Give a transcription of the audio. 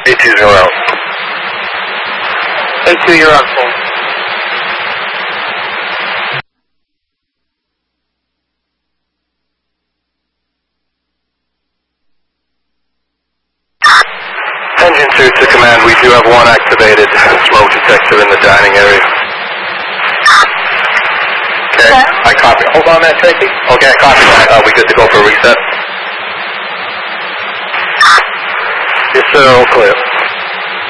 A2's out. A2, you're on full. Engine 2 to command, we do have one activated smoke detector in the dining area. Okay, I copy. Hold on that, Tracy. Okay, I copy that. Are we good to go for a reset? Yes, sir, all clear.